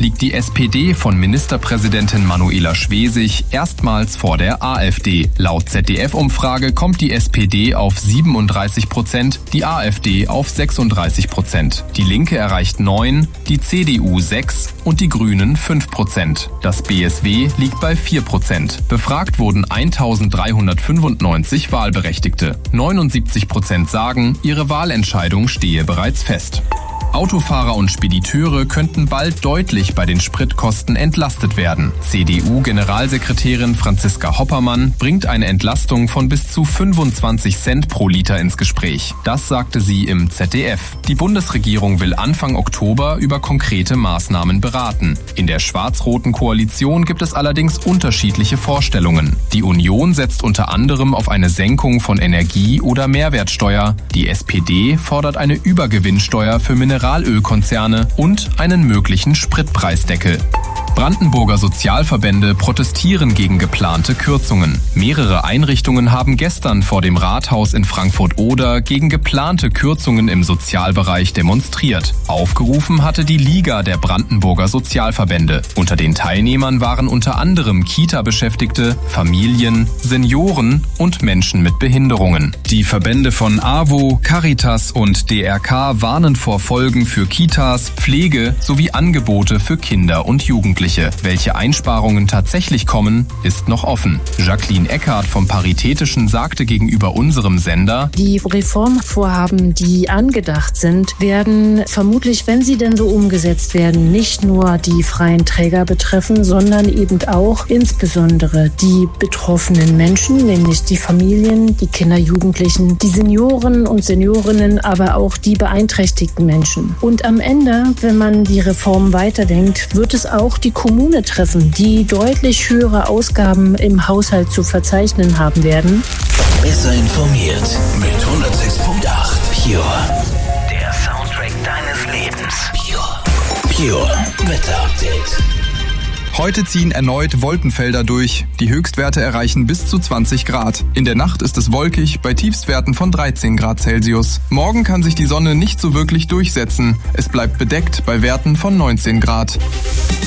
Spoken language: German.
liegt die SPD von Ministerpräsidentin Manuela Schwesig erstmals vor der AfD. Laut ZDF-Umfrage kommt die SPD auf 37%, die AfD auf 36%. Die Linke erreicht 9%, die CDU 6% und die Grünen 5%. Das BSW liegt bei 4%. Befragt wurden 1395 Wahlberechtigte. 79% sagen, ihre Wahlentscheidung stehe bereits fest. Autofahrer und Spediteure könnten bald deutlich bei den Spritkosten entlastet werden. CDU-Generalsekretärin Franziska Hoppermann bringt eine Entlastung von bis zu 25 Cent pro Liter ins Gespräch. Das sagte sie im ZDF. Die Bundesregierung will Anfang Oktober über konkrete Maßnahmen beraten. In der schwarz-roten Koalition gibt es allerdings unterschiedliche Vorstellungen. Die Union setzt unter anderem auf eine Senkung von Energie- oder Mehrwertsteuer. Die SPD fordert eine Übergewinnsteuer für Mineralölkonzerne und einen möglichen Spritpreisdeckel. Brandenburger Sozialverbände protestieren gegen geplante Kürzungen. Mehrere Einrichtungen haben gestern vor dem Rathaus in Frankfurt-Oder gegen geplante Kürzungen im Sozialbereich demonstriert. Aufgerufen hatte die Liga der Brandenburger Sozialverbände. Unter den Teilnehmern waren unter anderem Kita-Beschäftigte, Familien, Senioren und Menschen mit Behinderungen. Die Verbände von AWO, Caritas und DRK warnen vor Folgen für Kitas, Pflege sowie Angebote für Kinder und Jugendliche. Welche Einsparungen tatsächlich kommen, ist noch offen. Jacqueline Eckhardt vom Paritätischen sagte gegenüber unserem Sender: Die Reformvorhaben, die angedacht sind, werden vermutlich, wenn sie denn so umgesetzt werden, nicht nur die freien Träger betreffen, sondern eben auch insbesondere die betroffenen Menschen, nämlich die Familien, die Kinder, Jugendlichen, die Senioren und Seniorinnen, aber auch die beeinträchtigten Menschen. Und am Ende, wenn man die Reform weiterdenkt, wird es auch die Kommune treffen, die deutlich höhere Ausgaben im Haushalt zu verzeichnen haben werden. Besser informiert mit 106.8 Pure. Der Soundtrack deines Lebens. Pure Wetter Update. Heute ziehen erneut Wolkenfelder durch. Die Höchstwerte erreichen bis zu 20 Grad. In der Nacht ist es wolkig, bei Tiefstwerten von 13 Grad Celsius. Morgen kann sich die Sonne nicht so wirklich durchsetzen. Es bleibt bedeckt bei Werten von 19 Grad.